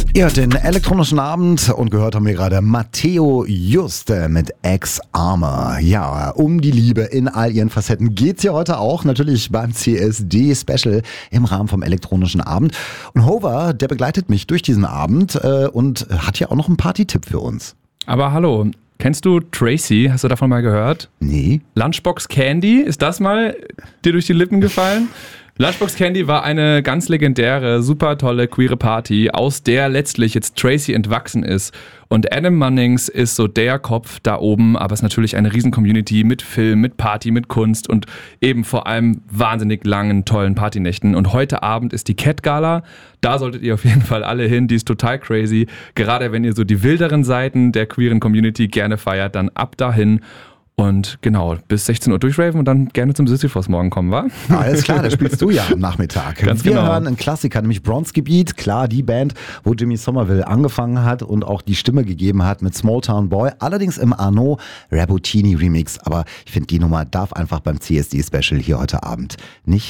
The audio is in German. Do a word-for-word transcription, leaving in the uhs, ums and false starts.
Ihr hört den elektronischen Abend und gehört haben wir gerade Matteo Juste mit Ex-Armor. Ja, um die Liebe in all ihren Facetten geht's ja heute auch, natürlich beim C S D-Special im Rahmen vom elektronischen Abend. Und Hover, der begleitet mich durch diesen Abend äh, und hat ja auch noch einen Party-Tipp für uns. Aber hallo, kennst du Tracy? Hast du davon mal gehört? Nee. Lunchbox Candy, ist das mal dir durch die Lippen gefallen? Lunchbox Candy war eine ganz legendäre, super tolle queere Party, aus der letztlich jetzt Tracy entwachsen ist. Und Adam Munnings ist so der Kopf da oben, aber es ist natürlich eine riesen Community mit Film, mit Party, mit Kunst und eben vor allem wahnsinnig langen, tollen Partynächten. Und heute Abend ist die Cat Gala. Da solltet ihr auf jeden Fall alle hin, die ist total crazy. Gerade wenn ihr so die wilderen Seiten der queeren Community gerne feiert, dann ab dahin. Und genau, bis sechzehn Uhr durchraven und dann gerne zum Sisyphos morgen kommen, wa? Alles klar, das spielst du ja am Nachmittag. Ganz Wir genau. hören einen Klassiker, nämlich Bronzegebiet. Klar, die Band, wo Jimmy Somerville angefangen hat und auch die Stimme gegeben hat mit Small Town Boy. Allerdings im Arnaud Rabotini Remix. Aber ich finde, die Nummer darf einfach beim C S D-Special hier heute Abend nicht